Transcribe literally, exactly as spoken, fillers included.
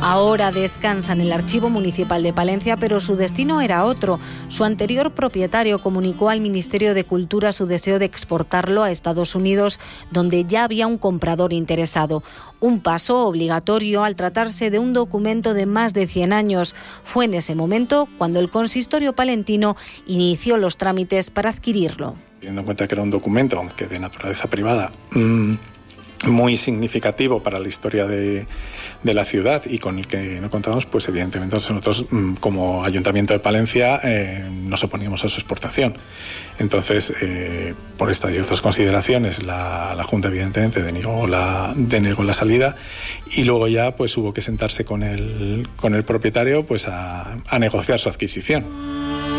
Ahora descansa en el Archivo Municipal de Palencia, pero su destino era otro. Su anterior propietario comunicó al Ministerio de Cultura su deseo de exportarlo a Estados Unidos, donde ya había un comprador interesado. Un paso obligatorio al tratarse de un documento de más de cien años. Fue en ese momento cuando el consistorio palentino inició los trámites para adquirirlo. Teniendo en cuenta que era un documento, aunque de naturaleza privada, mmm, muy significativo para la historia de, de la ciudad y con el que no contamos, pues evidentemente nosotros como Ayuntamiento de Palencia eh, nos oponíamos a su exportación. Entonces, eh, por estas y otras consideraciones, la, la Junta evidentemente denegó la, denegó la salida y luego ya pues hubo que sentarse con el, con el propietario pues a, a negociar su adquisición.